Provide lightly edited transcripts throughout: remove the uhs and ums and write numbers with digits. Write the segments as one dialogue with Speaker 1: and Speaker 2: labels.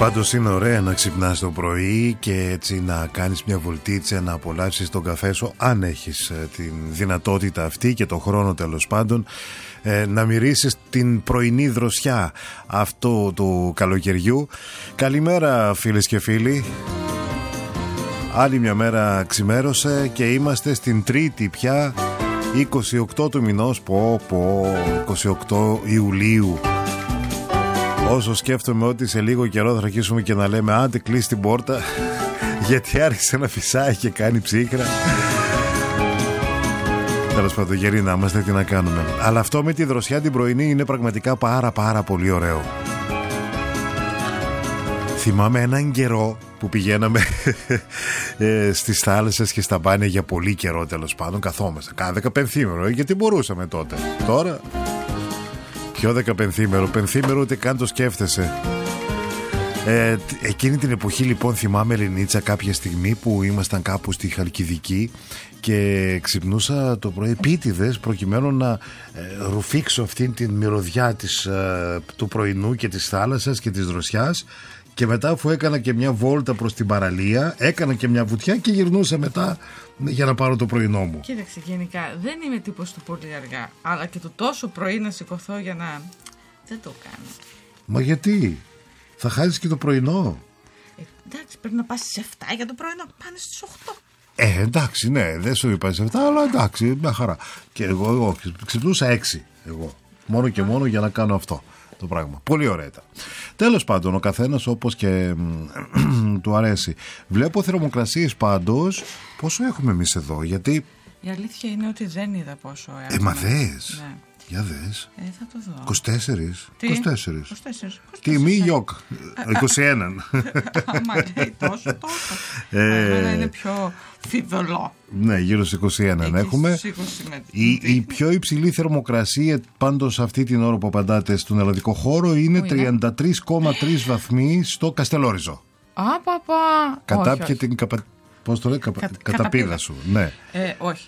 Speaker 1: Πάντως είναι ωραία να ξυπνάς το πρωί και έτσι να κάνεις μια βολτίτσα, να απολαύσεις τον καφέ σου, αν έχεις την δυνατότητα αυτή και το χρόνο τέλος πάντων, να μυρίσεις την πρωινή δροσιά αυτού του καλοκαιριού. Καλημέρα φίλες και φίλοι. Άλλη μια μέρα ξημέρωσε και είμαστε στην Τρίτη πια, 28 του μηνός, 28 Ιουλίου. Όσο σκέφτομαι ότι σε λίγο καιρό θα αρχίσουμε και να λέμε άντε κλείς την πόρτα, γιατί άρχισε να φυσάει και κάνει ψύχρα. Τέλος πάντων, γεροί να είμαστε, τι να κάνουμε. Αλλά αυτό με τη δροσιά την πρωινή είναι πραγματικά πάρα πολύ ωραίο. Θυμάμαι έναν καιρό που πηγαίναμε στις θάλασσες και στα μπάνια για πολύ καιρό, τέλος πάντων, καθόμαστε κάθε 15ημερο, γιατί μπορούσαμε τότε. Τώρα πιο 15ημερο, πενθήμερο ούτε καν το σκέφτεσαι. Εκείνη την εποχή λοιπόν θυμάμαι, Ελληνίτσα, κάποια στιγμή που ήμασταν κάπου στη Χαλκιδική και ξυπνούσα το πρωί επίτηδες προκειμένου να ρουφήξω αυτήν την μυρωδιά του πρωινού και της θάλασσας και της δροσιάς, και μετά αφού έκανα και μια βόλτα προς την παραλία, έκανα και μια βουτιά και γυρνούσα μετά για να πάρω το πρωινό μου.
Speaker 2: Κοίταξε, γενικά δεν είμαι τύπος του πολύ αργά, αλλά και το τόσο πρωί να σηκωθώ για να... δεν το κάνω.
Speaker 1: Μα γιατί? Θα χάσεις και το πρωινό.
Speaker 2: Εντάξει, πρέπει να πας στις 7 για το πρωινό, πάνε στις 8.
Speaker 1: Εντάξει, ναι, δεν σου είπα σε 7, αλλά εντάξει, μια χαρά. Και εγώ ξυπνούσα 6 εγώ, μόνο και μόνο για να κάνω αυτό το πράγμα. Πολύ ωραία ήταν. Τέλος πάντων, ο καθένας όπως και του αρέσει. Βλέπω θερμοκρασίες πάντως. Πόσο έχουμε εμείς εδώ? Γιατί
Speaker 2: η αλήθεια είναι ότι δεν είδα πόσο έχουμε.
Speaker 1: Μα δες. Ναι. Για δες.
Speaker 2: Θα το δω.
Speaker 1: 24.
Speaker 2: 24.
Speaker 1: Τι μη γιοκ. 21.
Speaker 2: Μα λέει τόσο. Εμένα είναι πιο φιδωλό.
Speaker 1: Ναι, γύρω στους 21 έχουμε. Η πιο υψηλή θερμοκρασία πάντως αυτή την ώρα που απαντάτε στον ελλαδικό χώρο είναι 33,3 βαθμοί στο Καστελόριζο. Κατάπια την πώς το λέει, καταπίδα σου. Ναι.
Speaker 2: Όχι.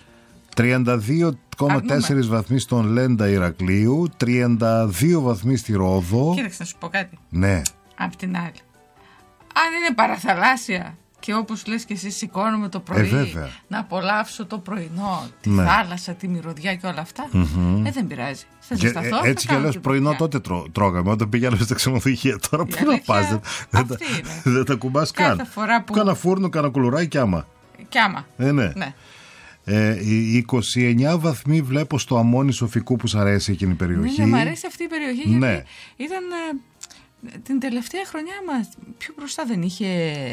Speaker 1: 32,4 βαθμοί στον Λέντα Ηρακλείου, 32 βαθμοί στη Ρόδο.
Speaker 2: Κοίταξε να σου πω κάτι.
Speaker 1: Ναι.
Speaker 2: Απ' την άλλη, αν είναι παραθαλάσσια και όπως λες και εσύ σηκώνομαι το πρωί να απολαύσω το πρωινό, τη θάλασσα, τη μυρωδιά και όλα αυτά, δεν πειράζει. Θα ζεσταθώ.
Speaker 1: Έτσι κι αλλιώς πρωινό τότε τρώγαμε όταν πήγαμε στα ξενοδοχεία. Τώρα πού να πας? Δεν τα κουμπάς καν. Κάνα φούρνο, κάνα κουλουράκι κι άμα. Ναι. 29 βαθμοί βλέπω στο Αμόνι Σοφικού, που σ' αρέσει εκείνη η περιοχή.
Speaker 2: Ναι, μου αρέσει αυτή η περιοχή, γιατί ήταν την τελευταία χρονιά μας πιο μπροστά, δεν είχε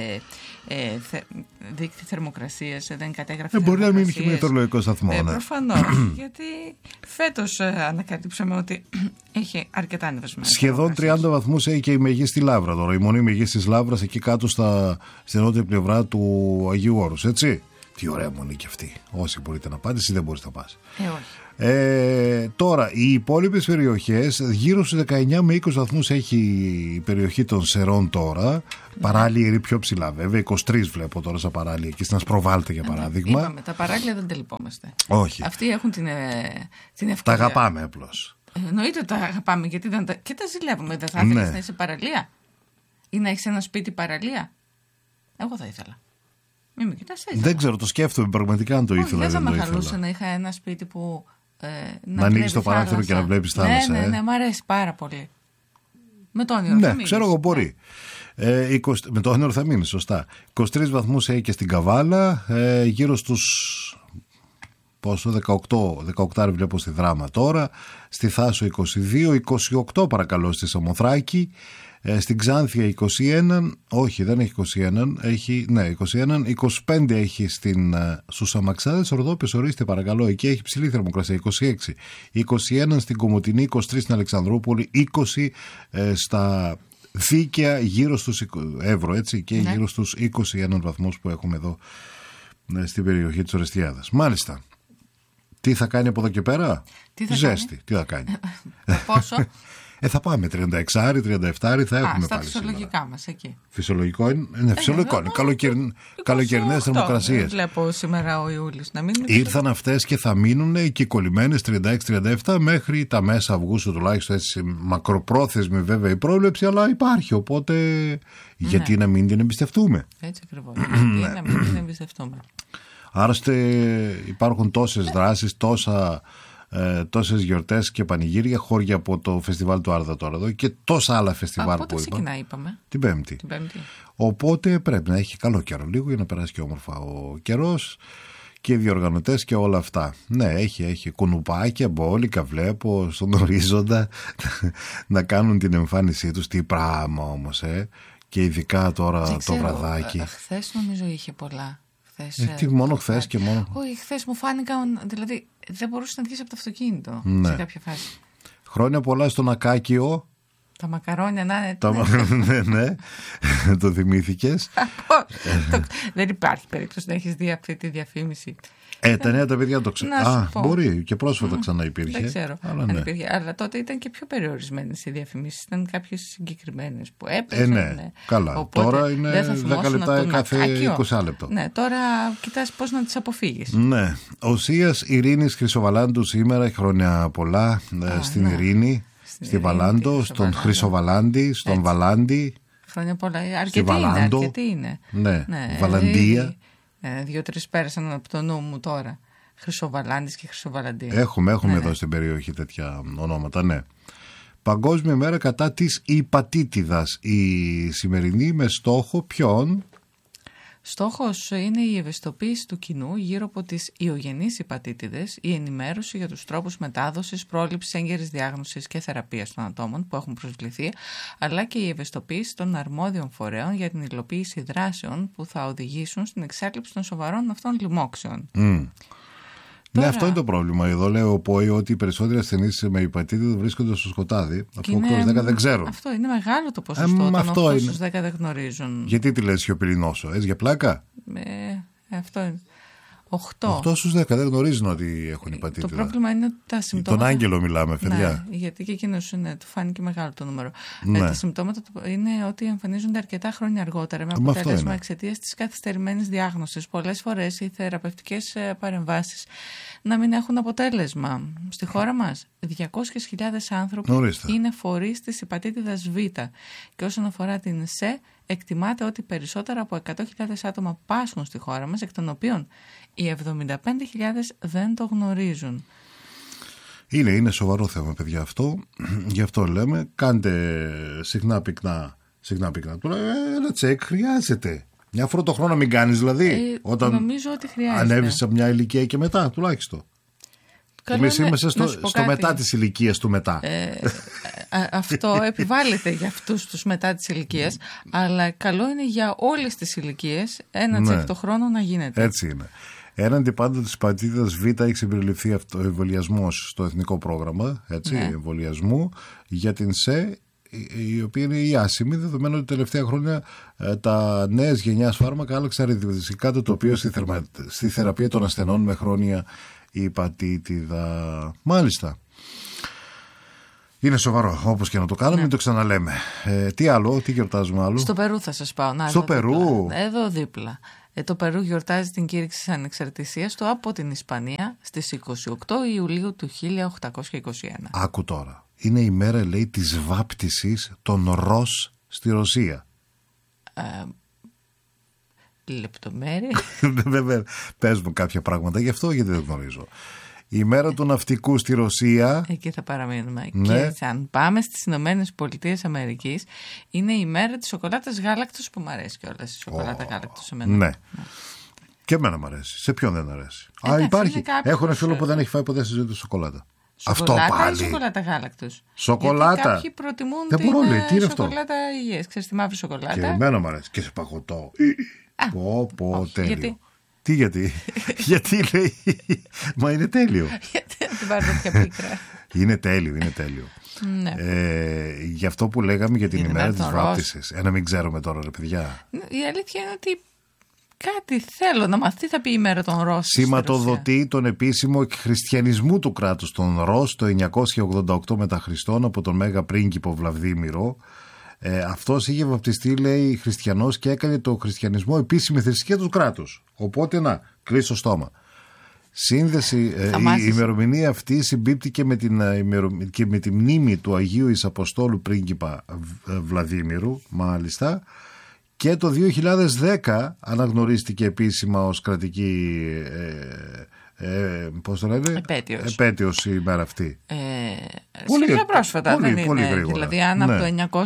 Speaker 2: δείκτη θερμοκρασίας, δεν κατέγραφε.
Speaker 1: Μπορεί να μην είχε μετεωρολογικό σταθμό.
Speaker 2: Προφανώς, γιατί φέτος ανακαλύψαμε ότι έχει αρκετά ανεβασμένα.
Speaker 1: Σχεδόν 30 βαθμούς έχει και η Μεγίστη Λαύρα τώρα. Η μονή Μεγίστης Λαύρας εκεί κάτω στην νότια πλευρά του Αγίου Όρους, έτσι. Τι ωραία μονή και αυτή. Όσοι μπορείτε να πάτε, εσύ δεν μπορείς να πας. Τώρα, οι υπόλοιπες περιοχές, γύρω στους 19 με 20 βαθμούς έχει η περιοχή των Σερών τώρα. Παράλια είναι πιο ψηλά βέβαια. 23 βλέπω τώρα στα παράλια, εκεί στην Ασπροβάλτα για παράδειγμα.
Speaker 2: Είπαμε, τα παράλια δεν τελειπόμαστε.
Speaker 1: Όχι.
Speaker 2: Αυτοί έχουν την ευκαιρία.
Speaker 1: Τα αγαπάμε απλώς.
Speaker 2: Εννοείται τα αγαπάμε, γιατί και τα ζηλεύουμε. Δεν θα ήθελες να είσαι παραλία ή να έχεις ένα σπίτι παραλία? Εγώ θα ήθελα. Μην με κοιτάς έτσι.
Speaker 1: Δεν ξέρω, το σκέφτομαι πραγματικά αν το ήθελα.
Speaker 2: Δεν θα με χαλούσε να είχα ένα σπίτι που
Speaker 1: να ανοίξεις το παράθυρο και να βλέπεις θάλασσα.
Speaker 2: Ναι, μου αρέσει πάρα πολύ. Με το όνειρο θα μείνεις.
Speaker 1: Ξέρω εγώ, μπορεί. Με το όνειρο θα μείνεις, σωστά. 23 βαθμούς έχει και στην Καβάλα, γύρω στους 18 βλέπω στη Δράμα τώρα, στη Θάσο 22, 28 παρακαλώ στη Σαμοθράκη, στην Ξάνθια 21, όχι δεν έχει 21, έχει 21, 25 έχει στους Αμαξάδες, Ορδόπες, ορίστε παρακαλώ, εκεί έχει ψηλή θερμοκρασία, 26, 21 στην Κομοτηνή, 23 στην Αλεξανδρούπολη, 20 στα Δίκαια γύρω στους Εύρο, έτσι, και γύρω στους 21 βαθμούς που έχουμε εδώ στην περιοχή της Ορεστιάδας. Μάλιστα. Τι θα κάνει από εδώ και πέρα? Ζέστη. Τι θα κάνει?
Speaker 2: Πόσο?
Speaker 1: Θα πάμε 36-37, θα έχουμε πάλι.
Speaker 2: Στα φυσιολογικά μας εκεί.
Speaker 1: Φυσιολογικό είναι. Ναι, φυσιολογικό είναι. Καλοκαιρινές θερμοκρασίες.
Speaker 2: Βλέπω σήμερα ο Ιούλης να μείνουν.
Speaker 1: Ήρθαν αυτές και θα μείνουν εκεί κολλημένες 36-37 μέχρι τα μέσα Αυγούστου, τουλάχιστον έτσι μακροπρόθεσμη βέβαια η πρόβλεψη, αλλά υπάρχει. Οπότε γιατί να μην την εμπιστευτούμε.
Speaker 2: Έτσι ακριβώς. Γιατί να μην την εμπιστευτούμε.
Speaker 1: Άρα υπάρχουν τόσες δράσεις, τόσες γιορτές και πανηγύρια, χώρια από το φεστιβάλ του Άρδα τώρα εδώ και τόσα άλλα φεστιβάλ που είπαμε.
Speaker 2: Ξεκινάει, είπαμε.
Speaker 1: Την Πέμπτη. Οπότε πρέπει να έχει καλό καιρό λίγο για να περάσει και όμορφα ο καιρός και οι διοργανωτές και όλα αυτά. Ναι, έχει κουνουπάκια, μπόλικα βλέπω στον ορίζοντα να κάνουν την εμφάνισή τους. Τι πράγμα όμως, και ειδικά τώρα το βραδάκι.
Speaker 2: Χθες νομίζω είχε πολλά.
Speaker 1: Τι μόνο χθες και μόνο.
Speaker 2: Όχι, χθες μου φάνηκαν, δηλαδή δεν μπορούσε να βγεις από το αυτοκίνητο σε κάποια φάση.
Speaker 1: Χρόνια πολλά στον Ακάκιο.
Speaker 2: Τα μακαρόνια να είναι.
Speaker 1: Ναι, το θυμήθηκες.
Speaker 2: Δεν υπάρχει περίπτωση να έχεις δει αυτή τη διαφήμιση.
Speaker 1: Τα νέα τα παιδιά το ξέρουν. Μπορεί και πρόσφατα ξανά υπήρχε.
Speaker 2: Δεν ξέρω αν υπήρχε. Αλλά τότε ήταν και πιο περιορισμένες οι διαφημίσεις. Ήταν κάποιες συγκεκριμένες που έπαιζαν.
Speaker 1: Ναι, καλά.
Speaker 2: Οπότε
Speaker 1: τώρα είναι 10 λεπτά κάθε 20 λεπτό.
Speaker 2: Ναι, τώρα κοιτάς πώς να τις αποφύγεις.
Speaker 1: Ναι. Ο Σίας Ειρήνης Χρυσοβαλάντου σήμερα, χρόνια πολλά στην Ειρήνη, στη Βαλάντο, στον Χρυσοβαλάντη, στον Βαλάντη.
Speaker 2: Χρόνια πολλά. Αρκετή είναι.
Speaker 1: Ναι, Βαλαντία.
Speaker 2: 2-3 πέρασαν από το νου μου τώρα. Χρυσοβαλάντης και Χρυσοβαλαντία.
Speaker 1: Έχουμε εδώ στην περιοχή τέτοια ονόματα, ναι. Παγκόσμια μέρα κατά της υπατήτηδας. Η σημερινή με στόχο ποιον?
Speaker 2: Στόχος είναι η ευαισθητοποίηση του κοινού γύρω από τις ιογενείς υπατήτηδες, η ενημέρωση για τους τρόπους μετάδοσης, πρόληψης, έγκαιρης διάγνωσης και θεραπείας των ατόμων που έχουν προσβληθεί, αλλά και η ευαισθητοποίηση των αρμόδιων φορέων για την υλοποίηση δράσεων που θα οδηγήσουν στην εξάλληψη των σοβαρών αυτών λοιμόξεων.
Speaker 1: Ναι, αυτό είναι το πρόβλημα. Εδώ λέω ότι οι περισσότεροι ασθενείς με υπατήτηδα βρίσκονται στο σκοτάδι. Από 8 στους 10 δεν ξέρουν. Αυτό
Speaker 2: είναι μεγάλο το ποσοστό. Των 8 στους 10 δεν γνωρίζουν.
Speaker 1: Γιατί τη λες σιωπηρή νόσο, για πλάκα?
Speaker 2: Αυτό είναι.
Speaker 1: 8 στους 10 δεν γνωρίζουν ότι έχουν υπατήτηδα.
Speaker 2: Το πρόβλημα είναι ότι τα συμπτώματα.
Speaker 1: Τον άγγελο μιλάμε, παιδιά.
Speaker 2: Ναι, γιατί και εκείνος του φάνηκε μεγάλο το νούμερο. Τα συμπτώματα είναι ότι εμφανίζονται αρκετά χρόνια αργότερα με αποτέλεσμα εξαιτίας της καθυστερημένης διάγνωσης. Πολλές φορές οι θεραπευτικές παρεμβάσεις να μην έχουν αποτέλεσμα. Στη χώρα μας 200.000 άνθρωποι είναι φορείς της υπατήτηδας Β. Και όσον αφορά την ΣΕ, εκτιμάται ότι περισσότερα από 100.000 άτομα πάσχουν στη χώρα μας, εκ των οποίων οι 75.000 δεν το γνωρίζουν.
Speaker 1: Είναι σοβαρό θέμα, παιδιά, αυτό. Γι' αυτό λέμε, κάντε συχνά πυκνά. Τώρα ένα τσεκ χρειάζεται. Μια φορά το χρόνο μην κάνεις, δηλαδή. Όταν
Speaker 2: νομίζω ότι χρειάζεται.
Speaker 1: Ανέβεις από μια ηλικία και μετά, τουλάχιστον. Εμείς είμαστε στο μετά της ηλικίας του μετά.
Speaker 2: Αυτό επιβάλλεται για αυτούς τους μετά της ηλικίας, αλλά καλό είναι για όλες τις ηλικίες ένα τσεκ το χρόνο να γίνεται.
Speaker 1: Έτσι είναι. Έναντι πάντα της υπατήτηδας Β έχει συμπεριληφθεί εμβολιασμός στο εθνικό πρόγραμμα εμβολιασμού για την ΣΕ, η οποία είναι η άσημη, δεδομένου ότι τα τελευταία χρόνια τα νέες γενιάς φάρμακα άλλαξαν ριζικά το τοπίο στη θεραπεία των ασθενών με χρόνια υπατήτηδα. Μάλιστα. Είναι σοβαρό, όπως και να το κάνουμε, μην το ξαναλέμε. Τι άλλο, τι γιορτάζουμε άλλο?
Speaker 2: Στο Περού θα σας πάω.
Speaker 1: Στο Περού.
Speaker 2: Εδώ δίπλα. Το Περού γιορτάζει την κήρυξη της ανεξαρτησίας του από την Ισπανία στις 28 Ιουλίου του 1821.
Speaker 1: Άκου τώρα. Είναι η μέρα, λέει, της βάπτισης των Ρος στη Ρωσία.
Speaker 2: Λεπτομέρεια.
Speaker 1: Βέβαια, πες μου κάποια πράγματα γι' αυτό, γιατί δεν γνωρίζω. Η μέρα του ναυτικού στη Ρωσία.
Speaker 2: Εκεί θα παραμείνουμε. Ναι. Και αν πάμε στις Ηνωμένες Πολιτείες Αμερικής, είναι η μέρα της σοκολάτας γάλακτος, που μου αρέσει κιόλας η σοκολάτα γάλακτος εμένα.
Speaker 1: Ναι. Και εμένα μου αρέσει. Σε ποιον δεν αρέσει? Υπάρχει. Έχω ένα φίλο που δεν έχει φάει ποτέ στη ζωή του σοκολάτα. Αυτό πάλι.
Speaker 2: Ή σοκολάτα γάλακτος?
Speaker 1: Σοκολάτα.
Speaker 2: Γιατί κάποιοι προτιμούν την σοκολάτα υγιές. Ξέρεις, τη μαύρη σοκολάτα.
Speaker 1: Και εμένα μου αρέσει. Και σε παγωτό. Πω, τέλειο. Τι γιατί? Γιατί λέει? Μα είναι τέλειο.
Speaker 2: Γιατί να την πάρω τέτοια πίκρα?
Speaker 1: Είναι τέλειο.
Speaker 2: Ναι.
Speaker 1: Γι' αυτό που λέγαμε για την ημέρα της βάπτισης. Μην ξέρουμε τώρα, ρε παιδιά.
Speaker 2: Η αλήθεια είναι ότι κάτι θέλω να μάθει. Τι θα πει η μέρα των Ρώσων?
Speaker 1: Σηματοδοτεί τον επίσημο χριστιανισμό του κράτους των Ρώσ το 988 μετά Χριστόν από τον Μέγα Πρίγκιπο Βλαδίμηρο. Αυτός είχε βαπτιστεί, λέει, χριστιανός και έκανε το χριστιανισμό επίσημη θρησκεία του κράτους. Οπότε να, κλείσει το στόμα. Σύνδεση, η ημερομηνία αυτή συμπίπτει και με τη μνήμη του Αγίου Εισαποστόλου Πρίγκιπα Βλαδίμηρου, μάλιστα, και το 2010 αναγνωρίστηκε επίσημα ως κρατική πώς το λένε, επέτειος η μέρα αυτή.
Speaker 2: Πολύ πρόσφατα
Speaker 1: πολύ,
Speaker 2: δεν είναι,
Speaker 1: πολύ γρήγορα.
Speaker 2: Δηλαδή αν από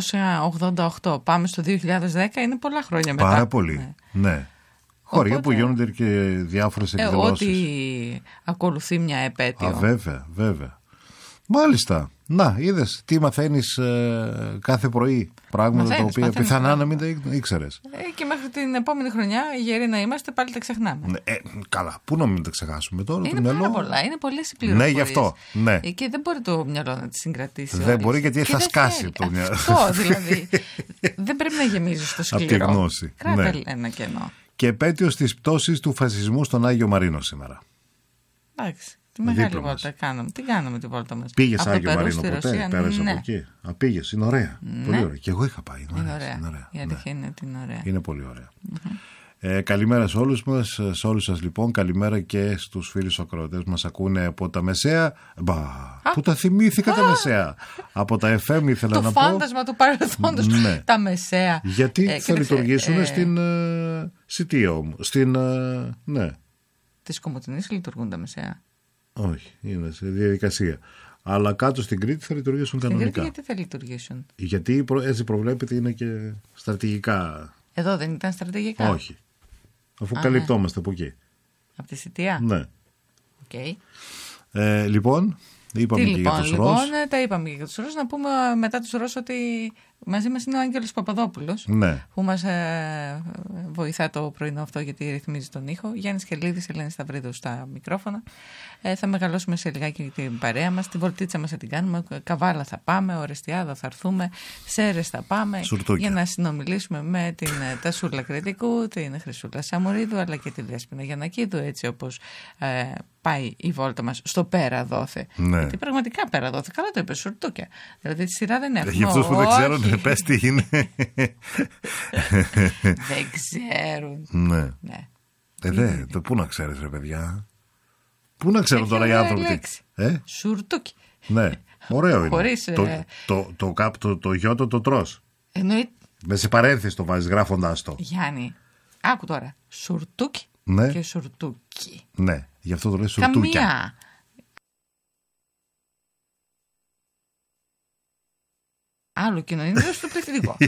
Speaker 2: το 988 πάμε στο 2010 είναι πολλά χρόνια μετά.
Speaker 1: Πάρα πολύ, ναι. Χωρία. Οπότε, που γίνονται και διάφορες εκδηλώσεις.
Speaker 2: Ότι ακολουθεί μια επέτειο.
Speaker 1: Βέβαια. Μάλιστα. Να, είδες τι μαθαίνεις κάθε πρωί. Πράγματα τα οποία πιθανά να μην τα ήξερες.
Speaker 2: Και μέχρι την επόμενη χρονιά, γεροί να είμαστε, πάλι τα ξεχνάμε.
Speaker 1: Καλά, πού να μην τα ξεχάσουμε τώρα?
Speaker 2: Είναι πάρα πολλά, είναι πολλές οι πληροφορίες.
Speaker 1: Ναι, γι' αυτό. Ναι.
Speaker 2: Και δεν μπορεί το μυαλό να τις συγκρατήσει.
Speaker 1: Δεν μπορεί, γιατί θα σκάσει το μυαλό.
Speaker 2: Αυτό δηλαδή. Δεν πρέπει να γεμίζει το σκληρό.
Speaker 1: Από τη γνώση.
Speaker 2: Κράτα ένα κενό.
Speaker 1: Και επέτειος της πτώσης του φασισμού στον Άγιο Μαρίνο σήμερα.
Speaker 2: Εντάξει. Τη μεγάλη βόλτα κάναμε. Τι κάναμε τη βόλτα μας?
Speaker 1: Πήγες Άγιο Μαρίνο ποτέ? Πέρασε από εκεί? Πήγες, είναι ωραία. Πολύ ωραία. Και εγώ είχα πάει.
Speaker 2: Είναι ωραία. Η αλήθεια είναι ότι είναι ωραία.
Speaker 1: Είναι πολύ ωραία. Καλημέρα σε όλους μας, σε όλους σας λοιπόν. Καλημέρα και στους φίλους ακροατές μας ακούνε από τα Μεσαία. Που τα θυμήθηκα τα Μεσαία. Από τα FM ήθελα να πω.
Speaker 2: Το φάντασμα του παρελθόντος, τα Μεσαία.
Speaker 1: Γιατί θα λειτουργήσουν στην Σιτία, ναι.
Speaker 2: Της Κομοτηνής λειτουργούν τα Μεσαία?
Speaker 1: Όχι, είναι σε διαδικασία. Αλλά κάτω στην Κρήτη θα λειτουργήσουν κανονικά.
Speaker 2: Στην Κρήτη γιατί θα λειτουργήσουν?
Speaker 1: Γιατί έτσι προβλέπεται, είναι και στρατηγικά.
Speaker 2: Εδώ δεν ήταν στρατηγικά?
Speaker 1: Όχι. Αφού καλυπτόμαστε από εκεί. Από
Speaker 2: τη Σιτία?
Speaker 1: Ναι.
Speaker 2: Okay.
Speaker 1: Λοιπόν, είπαμε και για τους Ρώσ.
Speaker 2: Τα είπαμε και για τους Ρώσ. Να πούμε μετά τους Ρώσ ότι μαζί μας είναι ο Άγγελος Παπαδόπουλος,
Speaker 1: ναι, που
Speaker 2: μας βοηθά το πρωινό αυτό γιατί ρυθμίζει τον ήχο. Γιάννης Κελίδης, Ελένη Σταυρίδου στα μικρόφωνα. Θα μεγαλώσουμε σε λιγάκι την παρέα μας. Τη βολτίτσα μας θα την κάνουμε. Καβάλα θα πάμε, Ορεστιάδα θα έρθουμε, Σέρες θα πάμε.
Speaker 1: Σουρτούκια.
Speaker 2: Για να συνομιλήσουμε με την Τασούλα Κρητικού, την Χρυσούλα Σαμουρίδου αλλά και τη Δέσποινα Γιαννακίδου, έτσι όπως πάει η βόλτα μας στο πέρα δόθε.
Speaker 1: Ναι.
Speaker 2: Γιατί πραγματικά πέρα δόθε. Καλά το είπε, σουρτούκια. Δηλαδή τη σειρά δεν έχουμε.
Speaker 1: Για αυτούς που δεν ξέρουν, πες τι είναι.
Speaker 2: Δεν ξέρουν.
Speaker 1: Ναι. Πού να ξέρεις ρε παιδιά? Πού να ξέρουν τώρα οι άνθρωποι?
Speaker 2: Σουρτούκι.
Speaker 1: Ναι, ωραίο είναι.
Speaker 2: Χωρίς,
Speaker 1: το γιώτο το τρως.
Speaker 2: Εννοεί.
Speaker 1: Με σε παρένθεση το βάζεις γράφοντάς το.
Speaker 2: Γιάννη, άκου τώρα. Σουρτούκι, ναι, και σουρτούκι.
Speaker 1: Ναι, γι' αυτό το λέει σουρτούκια.
Speaker 2: Καμία. Άλλο κοινωνικό στο πληθυντικό.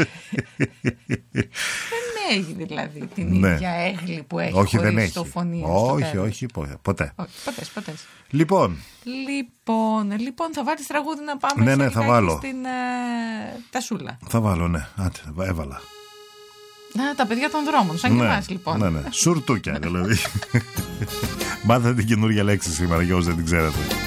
Speaker 2: Δεν έχει δηλαδή την ίδια έγκλη που έχει.
Speaker 1: Όχι, δεν έχει.
Speaker 2: Στο φωνή.
Speaker 1: Όχι, ποτέ.
Speaker 2: Ποτέ.
Speaker 1: Λοιπόν,
Speaker 2: θα βάλεις τραγούδι να πάμε?
Speaker 1: Ναι, θα βάλω.
Speaker 2: Στην Τασούλα.
Speaker 1: Θα βάλω, ναι. Έβαλα.
Speaker 2: Τα παιδιά των δρόμων, σαν και εμάς λοιπόν.
Speaker 1: Ναι. Σουρτούκια δηλαδή. Μάθατε την καινούργια λέξη σήμερα για όσοι δεν την ξέρετε.